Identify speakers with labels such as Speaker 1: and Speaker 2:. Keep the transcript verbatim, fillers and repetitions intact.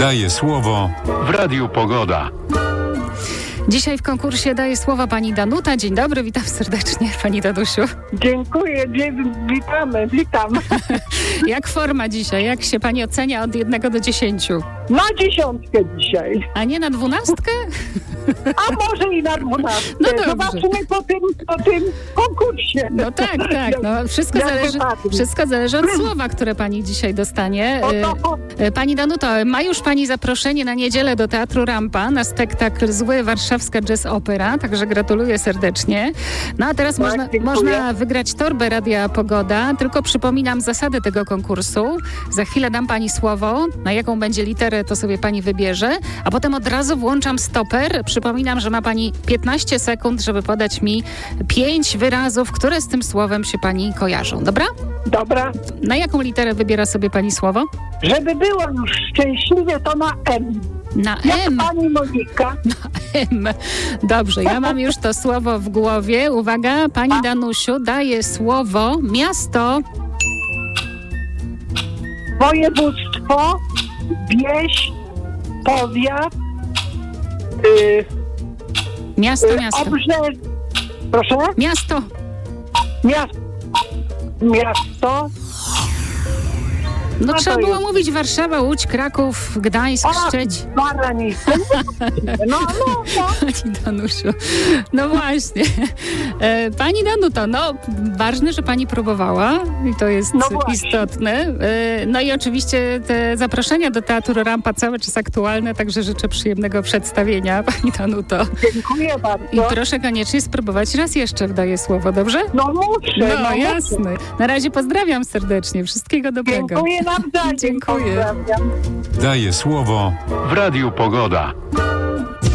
Speaker 1: Daje słowo w Radiu Pogoda.
Speaker 2: Dzisiaj w konkursie daje słowa pani Danuta. Dzień dobry, witam serdecznie, pani Danusiu.
Speaker 3: Dziękuję, dzień, witamy, witam.
Speaker 2: Jak forma dzisiaj? Jak się pani ocenia od jednego do dziesięciu?
Speaker 3: Na dziesiątkę dzisiaj.
Speaker 2: A nie na dwunastkę?
Speaker 3: A może i na dwunastkę.
Speaker 2: No dobrze.
Speaker 3: Zobaczymy po tym, po tym konkursie.
Speaker 2: No tak, tak. No, wszystko,
Speaker 3: Jak
Speaker 2: zależy,
Speaker 3: wypadnie.
Speaker 2: wszystko zależy od słowa, które pani dzisiaj dostanie.
Speaker 3: O to,
Speaker 2: Y, Pani Danuto, ma już pani zaproszenie na niedzielę do Teatru Rampa na spektakl Zły Warszawska Jazz Opera, także gratuluję serdecznie. No a teraz
Speaker 3: Tak,
Speaker 2: można,
Speaker 3: dziękuję.
Speaker 2: można wygrać torbę Radia Pogoda, tylko przypominam zasady tego konkursu. Za chwilę dam pani słowo, na jaką będzie literę, to sobie pani wybierze, a potem od razu włączam stoper. Przypominam, że ma pani piętnaście sekund, żeby podać mi pięć wyrazów, które z tym słowem się pani kojarzą. Dobra?
Speaker 3: dobra.
Speaker 2: Na jaką literę wybiera sobie pani słowo?
Speaker 3: Żeby było już szczęśliwie, to na M.
Speaker 2: Na
Speaker 3: Jak
Speaker 2: M.
Speaker 3: pani Monika.
Speaker 2: M. Dobrze, ja mam już to słowo w głowie. Uwaga, pani Danusiu daje słowo miasto.
Speaker 3: Województwo, wieś, powiat, y,
Speaker 2: Miasto,
Speaker 3: y,
Speaker 2: miasto.
Speaker 3: obrze... Proszę?
Speaker 2: Miasto.
Speaker 3: Miasto. Miasto.
Speaker 2: No
Speaker 3: to
Speaker 2: trzeba było
Speaker 3: jest?
Speaker 2: mówić Warszawa, Łódź, Kraków, Gdańsk,
Speaker 3: A,
Speaker 2: Szczecin.
Speaker 3: Baranicę. No, no, no.
Speaker 2: Pani Danusiu, no właśnie. E, Pani Danuto, no ważne, że pani próbowała i to jest
Speaker 3: No właśnie.
Speaker 2: istotne. E, No i oczywiście te zaproszenia do Teatru Rampa cały czas aktualne, także życzę przyjemnego przedstawienia, pani Danuto.
Speaker 3: Dziękuję bardzo.
Speaker 2: I proszę koniecznie spróbować raz jeszcze, wdaję słowo, dobrze?
Speaker 3: No muszę,
Speaker 2: No,
Speaker 3: no muszę.
Speaker 2: jasne. Na razie pozdrawiam serdecznie. Wszystkiego dobrego.
Speaker 3: Dziękuję nawzajem.
Speaker 2: Dziękuję.
Speaker 3: Pozdrawiam.
Speaker 1: Daje słowo w Radiu Pogoda.